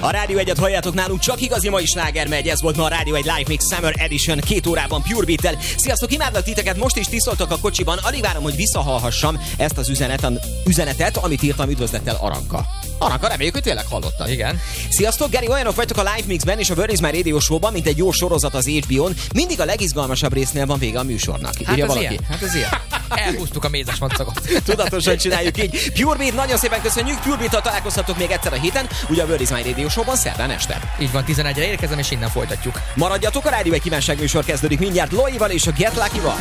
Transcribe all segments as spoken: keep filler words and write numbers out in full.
A Rádió egyet halljátok nálunk, csak igazi mai sláger megy. Ez volt ma a Rádió egy Live Mix Summer Edition két órában Pure Beat-tel. Sziasztok, imádlak titeket, most is tisztoltok a kocsiban. Alig várom, hogy visszahallhassam ezt az üzenetet, üzenetet amit írtam üdvözlettel Aranka. Aranka, reméljük, hogy tényleg hallottad. Igen. Sziasztok, Geri, olyanok vagytok a Live Mixben és a Where is my Radio Show-ban, mint egy jó sorozat az há bé ó-n. Mindig a legizgalmasabb résznél van vége a műsornak. Hát ez ilyen, hát ez ilyen. Elhúztuk a mézes macogot. Tudatosan csináljuk így. Pure Beat, nagyon szépen köszönjük. Pure Beat-tal találkozhatok még egyszer a héten, ugye a Where is my Radio Show-ban szerdán este. Így van, tizenegyre érkezem, és innen folytatjuk. Maradjatok, a Rádió egy kívánság műsor kezdődik mindjárt Loival és a Get Lucky-val.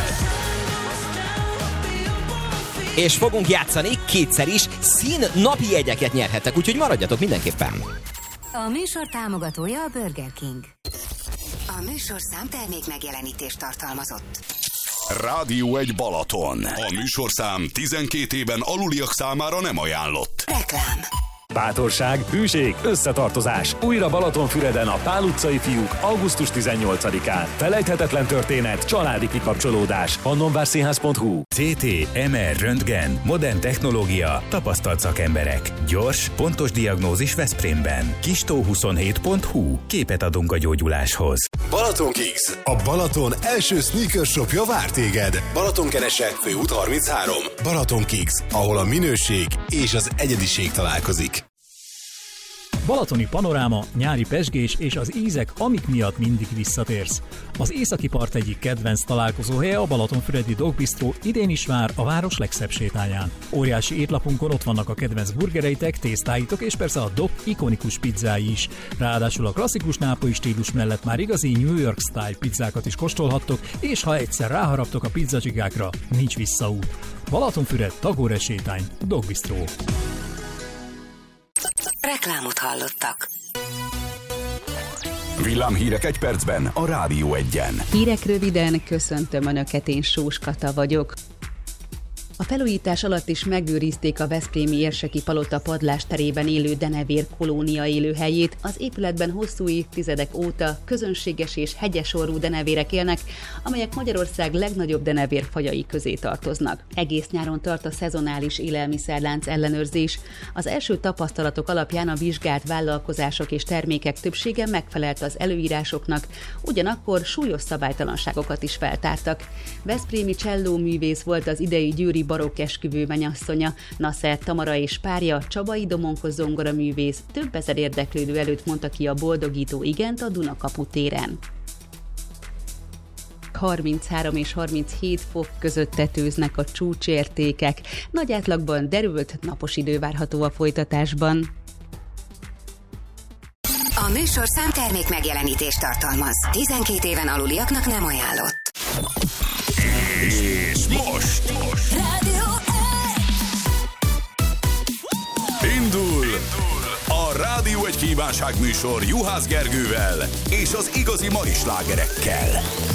És fogunk játszani kétszer is, szín napi jegyeket nyerhettek, úgyhogy maradjatok mindenképpen. A műsor támogatója a Burger King. A műsorszám termék megjelenítést tartalmazott. Rádió egy Balaton. A műsorszám tizenkét éven aluliak számára nem ajánlott. Reklám. Bátorság, hűség, összetartozás. Újra Balatonfüreden a Pál utcai fiúk augusztus tizennyolcadikán. Felejthetetlen történet, családi kikapcsolódás. pannonvárszínház pont hu. cé té, em er, röntgen, modern technológia, tapasztalt szakemberek. Gyors, pontos diagnózis Veszprémben. kistó huszonhét pont hu. Képet adunk a gyógyuláshoz. Balaton Kicks, a Balaton első sneaker shopja vár téged. Balatonkerese, főút harminchárom. Balaton Kicks, ahol a minőség és az egyediség találkozik. Balatoni panoráma, nyári pezsgés és az ízek, amik miatt mindig visszatérsz. Az északi part egyik kedvenc találkozóhelye a Balatonfüredi Dog Bistro, idén is vár a város legszebb sétáján. Óriási étlapunkon ott vannak a kedvenc burgereitek, tésztáitok és persze a Dog ikonikus pizzái is. Ráadásul a klasszikus nápolyi stílus mellett már igazi New York style pizzákat is kóstolhattok, és ha egyszer ráharaptok a pizzacsigákra, nincs visszaút. Balatonfüred, Tagore sétány, Dog Bistro. Reklámot hallottak. Villámhírek egy percben a Rádió egyen. Hírek röviden, köszöntöm Önöket, én Sós Kata vagyok. A felújítás alatt is megőrizték a veszprémi érseki palota padlásterében élő denevér kolónia élőhelyét. Az épületben hosszú évtizedek óta közönséges és hegyesorú denevérek élnek, amelyek Magyarország legnagyobb denevérfajai közé tartoznak. Egész nyáron tart a szezonális élelmiszerlánc ellenőrzés. Az első tapasztalatok alapján a vizsgált vállalkozások és termékek többsége megfelelt az előírásoknak, ugyanakkor súlyos szabálytalanságokat is feltártak. Veszprémi csellóművész volt az idei győri barokk esküvő menyasszonya, Nasser Tamara és párja, Csabai Domonkos zongoraművész több ezer érdeklődő előtt mondta ki a boldogító igent a Dunakapu téren. harminchárom és harminchét fok között tetőznek a csúcsértékek. Nagy átlagban derült, napos idő várható a folytatásban. A műsorszám termék megjelenítést tartalmaz. tizenkét éven aluliaknak nem ajánlott. És most, most. Rádió Indul a Rádió egy kívánság műsor Juhász Gergővel és az igazi mai slágerekkel.